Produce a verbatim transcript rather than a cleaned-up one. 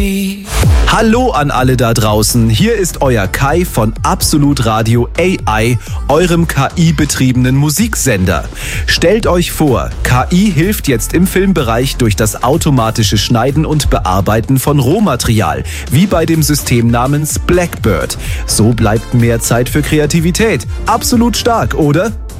Hallo an alle da draußen, hier ist euer Kai von Absolut Radio A I, eurem K I-betriebenen Musiksender. Stellt euch vor, K I hilft jetzt im Filmbereich durch das automatische Schneiden und Bearbeiten von Rohmaterial, wie bei dem System namens Blackbird. So bleibt mehr Zeit für Kreativität. Absolut stark, oder?